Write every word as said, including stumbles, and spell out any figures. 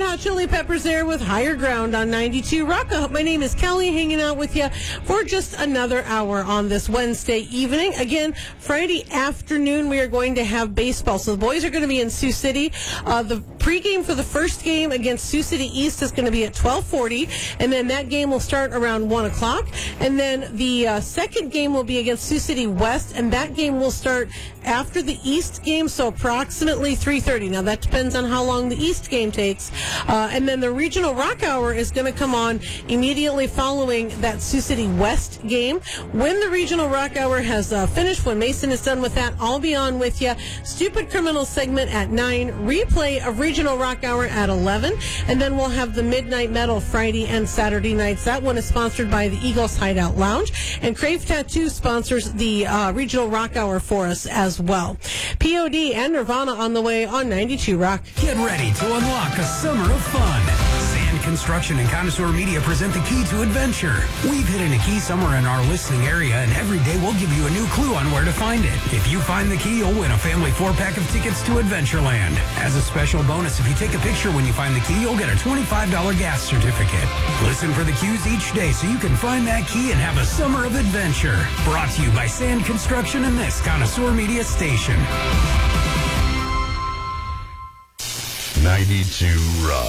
Hot Chili Peppers there with Higher Ground on ninety-two Rock. My name is Kelly, hanging out with you for just another hour on this Wednesday evening. Again, Friday afternoon, we are going to have baseball. So the boys are going to be in Sioux City. Uh, the pregame for the first game against Sioux City East is going to be at twelve forty, and then that game will start around one o'clock. And then the uh, second game will be against Sioux City West, and that game will start after the East game, so approximately three thirty. Now, that depends on how long the East game takes. Uh, and then the Regional Rock Hour is going to come on immediately following that Sioux City West game. When the Regional Rock Hour has uh, finished, when Mason is done with that, I'll be on with you. Stupid Criminal segment at nine, replay of Regional Rock Hour at eleven, and then we'll have the Midnight Metal Friday and Saturday nights. That one is sponsored by the Eagles Hideout Lounge, and Crave Tattoo sponsors the uh, Regional Rock Hour for us as well. P O D and Nirvana on the way on ninety-two Rock. Get ready to unlock a summer of fun. Sand Construction and Connoisseur Media present the key to adventure. We've hidden a key somewhere in our listening area, and every day we'll give you a new clue on where to find it. If you find the key, you'll win a family four-pack of tickets to Adventureland. As a special bonus, if you take a picture when you find the key, you'll get a twenty-five dollars gas certificate. Listen for the cues each day so you can find that key and have a summer of adventure. Brought to you by Sand Construction and this Connoisseur Media station. ninety-two Rock.